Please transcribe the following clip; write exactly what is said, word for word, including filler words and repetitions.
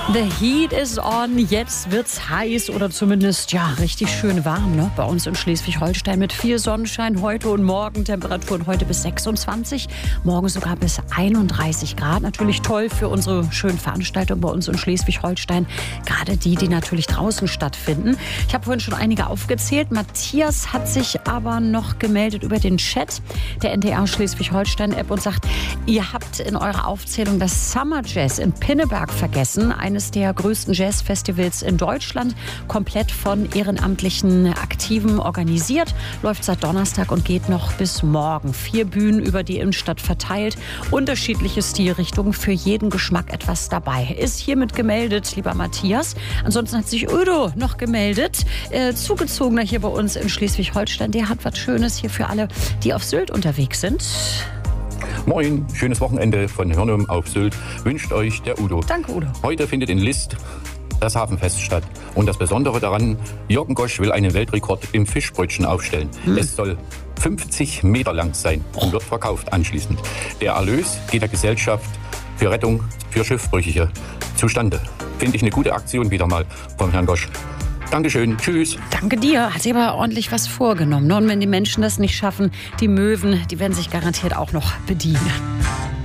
The heat is on. Jetzt wird's heiß oder zumindest ja richtig schön warm, ne? Bei uns in Schleswig-Holstein mit viel Sonnenschein heute und morgen. Temperaturen heute bis sechsundzwanzig, morgen sogar bis einunddreißig Grad. Natürlich toll für unsere schönen Veranstaltungen bei uns in Schleswig-Holstein. Gerade die, die natürlich draußen stattfinden. Ich habe vorhin schon einige aufgezählt. Matthias hat sich aber noch gemeldet über den Chat der N D R Schleswig-Holstein-App und sagt, ihr habt in eurer Aufzählung das Summer Jazz in Pinneberg vergessen. Eines der größten Jazzfestivals in Deutschland, komplett von ehrenamtlichen Aktiven organisiert, läuft seit Donnerstag und geht noch bis morgen. Vier Bühnen über die Innenstadt verteilt, unterschiedliche Stilrichtungen, für jeden Geschmack etwas dabei. Ist hiermit gemeldet, lieber Matthias. Ansonsten hat sich Udo noch gemeldet, äh, Zugezogener hier bei uns in Schleswig-Holstein. Der hat was Schönes hier für alle, die auf Sylt unterwegs sind. Moin, schönes Wochenende von Hörnum auf Sylt wünscht euch der Udo. Danke, Udo. Heute findet in List das Hafenfest statt. Und das Besondere daran, Jürgen Gosch will einen Weltrekord im Fischbrötchen aufstellen. Hm. Es soll fünfzig Meter lang sein und wird verkauft anschließend. Der Erlös geht der Gesellschaft für Rettung für Schiffbrüchige zustande. Finde ich eine gute Aktion wieder mal vom Herrn Gosch. Dankeschön, tschüss. Danke dir. Hat sich aber ordentlich was vorgenommen. Und wenn die Menschen das nicht schaffen, die Möwen, die werden sich garantiert auch noch bedienen.